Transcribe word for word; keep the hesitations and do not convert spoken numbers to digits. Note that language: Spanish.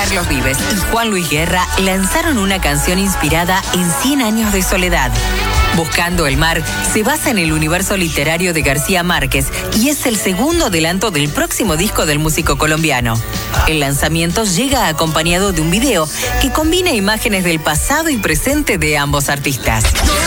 Carlos Vives y Juan Luis Guerra lanzaron una canción inspirada en Cien años de soledad. Buscando el mar se basa en el universo literario de García Márquez y es el segundo adelanto del próximo disco del músico colombiano. El lanzamiento llega acompañado de un video que combina imágenes del pasado y presente de ambos artistas.